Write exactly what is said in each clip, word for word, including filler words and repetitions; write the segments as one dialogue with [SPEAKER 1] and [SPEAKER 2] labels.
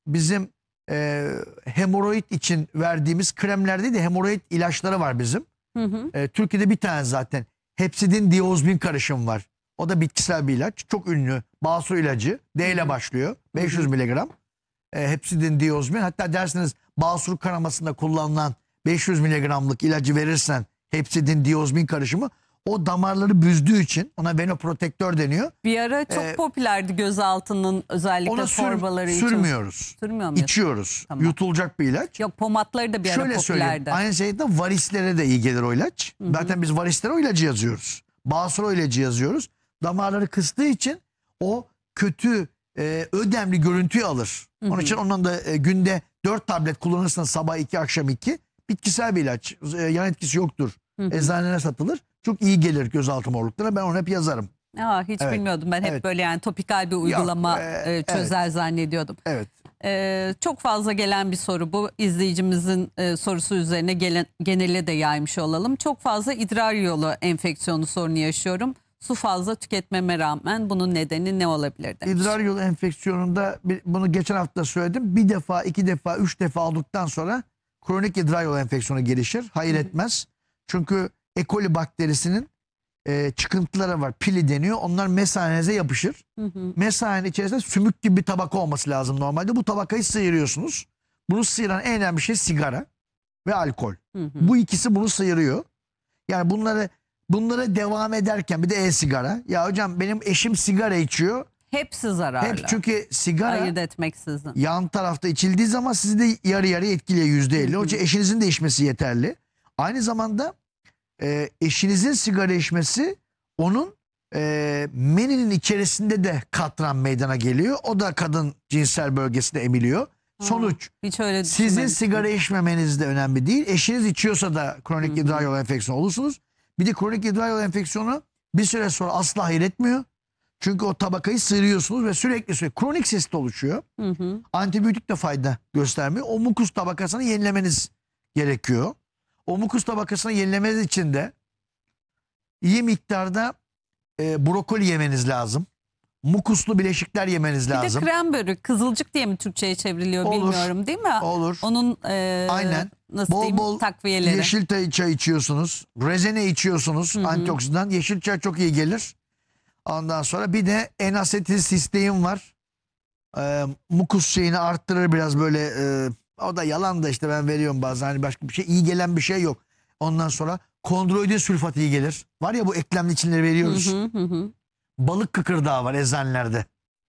[SPEAKER 1] bizim e, hemoroid için verdiğimiz kremler değil de hemoroid ilaçları var bizim.
[SPEAKER 2] Hı hı.
[SPEAKER 1] E, Türkiye'de bir tane zaten. Hepsidin diozmin karışımı var. O da bitkisel bir ilaç. Çok ünlü. Basur ilacı. D ile başlıyor. beş yüz miligram. E, hepsidin diozmin. Hatta dersiniz basur kanamasında kullanılan beş yüz miligramlık ilacı verirsen hepsidin diozmin karışımı o damarları büzdüğü için ona venoprotektör deniyor.
[SPEAKER 2] Bir ara çok
[SPEAKER 1] Ee,
[SPEAKER 2] popülerdi gözaltının özellikle
[SPEAKER 1] Ona sür,
[SPEAKER 2] torbaları için.
[SPEAKER 1] sürmüyoruz.
[SPEAKER 2] Sürmüyor muyuz?
[SPEAKER 1] İçiyoruz.
[SPEAKER 2] Tamam.
[SPEAKER 1] Yutulacak bir ilaç.
[SPEAKER 2] Yok, pomatları da bir ara
[SPEAKER 1] Şöyle söyleyeyim.
[SPEAKER 2] popülerdi.
[SPEAKER 1] Aynı şekilde varislere de iyi gelir o ilaç.
[SPEAKER 2] Hı hı.
[SPEAKER 1] Zaten biz varislere o ilacı yazıyoruz. Basur o ilacı yazıyoruz. Damarları kıstığı için o kötü e, ödemli görüntüyü alır.
[SPEAKER 2] Hı hı.
[SPEAKER 1] Onun için ondan da e, günde dört tablet kullanırsanız sabah iki akşam iki. Bitkisel bir ilaç. E, yan etkisi yoktur.
[SPEAKER 2] Hı hı.
[SPEAKER 1] Eczanelere satılır. Çok iyi gelir gözaltı morluklarına. Ben onu hep yazarım.
[SPEAKER 2] Aa, hiç
[SPEAKER 1] Evet.
[SPEAKER 2] bilmiyordum. Ben hep
[SPEAKER 1] Evet.
[SPEAKER 2] böyle yani topikal bir uygulama
[SPEAKER 1] e,
[SPEAKER 2] e, çözer
[SPEAKER 1] evet.
[SPEAKER 2] zannediyordum.
[SPEAKER 1] Evet.
[SPEAKER 2] Ee, çok fazla gelen bir soru bu. İzleyicimizin e, sorusu üzerine gelen, genele de yaymış olalım. Çok fazla idrar yolu enfeksiyonu sorunu yaşıyorum. Su fazla tüketmeme rağmen bunun nedeni ne olabilir demiş.
[SPEAKER 1] İdrar yolu enfeksiyonunda bir- bunu geçen hafta söyledim. Bir defa, iki defa, üç defa aldıktan sonra kronik idrar yolu enfeksiyonu gelişir. Hayır etmez. Çünkü E. coli bakterisinin e, çıkıntıları var. Pili deniyor. Onlar mesanenize yapışır.
[SPEAKER 2] Hı hı.
[SPEAKER 1] Mesanenin içerisinde sümük gibi bir tabaka olması lazım normalde. Bu tabakayı sıyırıyorsunuz. Bunu sıyıran en önemli şey sigara ve alkol.
[SPEAKER 2] Hı hı.
[SPEAKER 1] Bu ikisi bunu sıyırıyor. Yani bunları bunlara devam ederken bir de e-sigara. Ya hocam benim eşim sigara içiyor.
[SPEAKER 2] Hepsi zararlı.
[SPEAKER 1] Hep çünkü sigara
[SPEAKER 2] Ayırt etmeksizin.
[SPEAKER 1] yan tarafta içildiği zaman sizi de yarı yarı etkiliyor yüzde elli.
[SPEAKER 2] Hı hı.
[SPEAKER 1] Onun için eşinizin de içmesi yeterli. Aynı zamanda e, eşinizin sigara içmesi onun e, meninin içerisinde de katran meydana geliyor. O da kadın cinsel bölgesinde emiliyor. Sonuç
[SPEAKER 2] Hiç öyle
[SPEAKER 1] sizin
[SPEAKER 2] düşünmemiştim.
[SPEAKER 1] sigara içmemeniz de önemli değil. Eşiniz içiyorsa da kronik
[SPEAKER 2] Hı hı.
[SPEAKER 1] idrar yolu enfeksiyonu olursunuz. Bir de kronik idrar yolu enfeksiyonu bir süre sonra asla hayır etmiyor. Çünkü o tabakayı sıyırıyorsunuz ve sürekli sürekli kronik sisit oluşuyor.
[SPEAKER 2] Hı hı.
[SPEAKER 1] Antibiyotik de fayda göstermiyor. O mukus tabakasını yenilemeniz gerekiyor. O mukus tabakasını yenilemeniz için de iyi miktarda e, brokoli yemeniz lazım. Mukuslu bileşikler yemeniz
[SPEAKER 2] Bir
[SPEAKER 1] lazım.
[SPEAKER 2] de krem börük, kızılcık diye mi Türkçe'ye çevriliyor
[SPEAKER 1] Olur.
[SPEAKER 2] bilmiyorum, değil mi?
[SPEAKER 1] Olur.
[SPEAKER 2] Onun e,
[SPEAKER 1] Aynen.
[SPEAKER 2] nasıl
[SPEAKER 1] Bol
[SPEAKER 2] diyeyim,
[SPEAKER 1] bol
[SPEAKER 2] takviyeleri.
[SPEAKER 1] yeşil çay, çay içiyorsunuz. Rezene içiyorsunuz.
[SPEAKER 2] Hı hı.
[SPEAKER 1] Antioksidan. Yeşil çay çok iyi gelir. Ondan sonra bir de N-asetilsistein var. Ee, mukus şeyini arttırır biraz böyle. E, o da yalan da işte ben veriyorum bazen. Hani başka bir şey. İyi gelen bir şey yok. Ondan sonra kondroitin sülfatı iyi gelir. Var ya bu eklemli içinleri veriyoruz.
[SPEAKER 2] Hı hı hı.
[SPEAKER 1] Balık kıkırdağı var eczanelerde.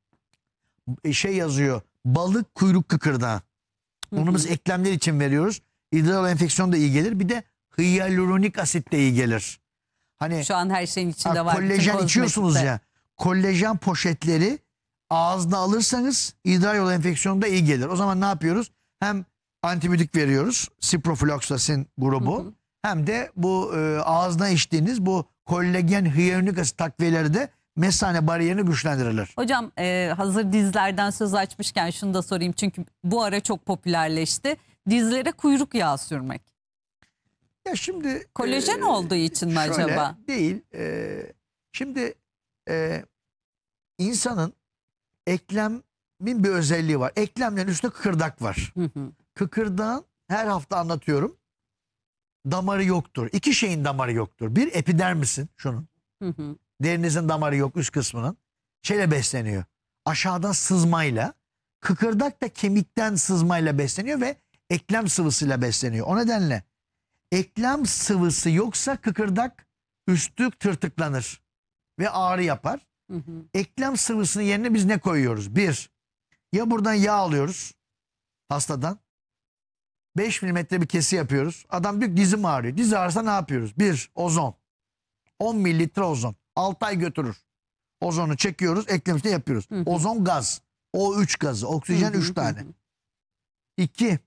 [SPEAKER 1] E, şey yazıyor. Balık kuyruk kıkırdağı. Onu biz eklemler için veriyoruz. İdrar yolu enfeksiyonu da iyi gelir. Bir de hyaluronik asit de iyi gelir. Hani
[SPEAKER 2] Şu an her şeyin içinde
[SPEAKER 1] ha,
[SPEAKER 2] var. bütün
[SPEAKER 1] kollajen içiyorsunuz
[SPEAKER 2] kozmetikte.
[SPEAKER 1] ya. Kollajen poşetleri ağızda alırsanız idrar yolu enfeksiyonu da iyi gelir. O zaman ne yapıyoruz? Hem antibiyotik veriyoruz. Ciprofloxacin grubu.
[SPEAKER 2] Hı hı.
[SPEAKER 1] Hem de bu e, ağızdan içtiğiniz bu kollagen hyaluronik asit takviyeleri de mesane bariyerini güçlendirirler.
[SPEAKER 2] Hocam e, hazır dizlerden söz açmışken şunu da sorayım. Çünkü bu ara çok popülerleşti. Dizlere kuyruk yağı sürmek.
[SPEAKER 1] Ya şimdi
[SPEAKER 2] Kolajen
[SPEAKER 1] e,
[SPEAKER 2] olduğu için mi
[SPEAKER 1] şöyle
[SPEAKER 2] acaba?
[SPEAKER 1] değil. E, şimdi e, insanın eklemin bir özelliği var. Eklemlerin üstünde kıkırdak var.
[SPEAKER 2] Hı hı.
[SPEAKER 1] Kıkırdağın her hafta anlatıyorum. Damarı yoktur. İki şeyin damarı yoktur. Bir epidermisin şunun.
[SPEAKER 2] Hı hı.
[SPEAKER 1] Derinizin damarı yok üst kısmının. Şeyle besleniyor. Aşağıdan sızmayla. Kıkırdak da kemikten sızmayla besleniyor ve eklem sıvısıyla besleniyor. O nedenle eklem sıvısı yoksa kıkırdak üstü tırtıklanır ve ağrı yapar.
[SPEAKER 2] Hı hı.
[SPEAKER 1] Eklem sıvısının yerine biz ne koyuyoruz? Bir, ya buradan yağ alıyoruz hastadan. beş milimetre bir kesi yapıyoruz. Adam diyor ki dizim ağrıyor. Diz ağrırsa ne yapıyoruz? Bir, ozon. on mililitre ozon. altı ay götürür. Ozonu çekiyoruz, eklem içine yapıyoruz.
[SPEAKER 2] Hı hı.
[SPEAKER 1] Ozon gaz. O üç gazı. Oksijen
[SPEAKER 2] Hı hı,
[SPEAKER 1] üç tane.
[SPEAKER 2] hı hı.
[SPEAKER 1] İki,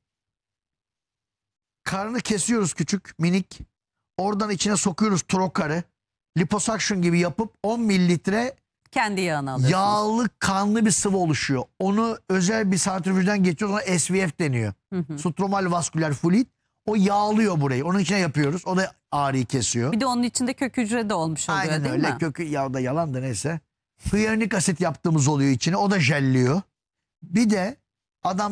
[SPEAKER 1] karnı kesiyoruz küçük, minik. Oradan içine sokuyoruz trokarı. Liposuction gibi yapıp on mililitre
[SPEAKER 2] Kendi yağını alıyorsunuz.
[SPEAKER 1] yağlı kanlı bir sıvı oluşuyor. Onu özel bir santrifüjden geçiyoruz. Ona S V F deniyor.
[SPEAKER 2] Hı hı.
[SPEAKER 1] Stromal vasküler fluid. O yağlıyor burayı. Onun içine yapıyoruz. O da ağrıyı kesiyor.
[SPEAKER 2] Bir de onun içinde kök hücre de olmuş oluyor,
[SPEAKER 1] Aynen
[SPEAKER 2] değil
[SPEAKER 1] öyle.
[SPEAKER 2] mi?
[SPEAKER 1] Kökü ya da yalan da neyse. Hyaluronik asit yaptığımız oluyor içine. O da jelliyor. Bir de adam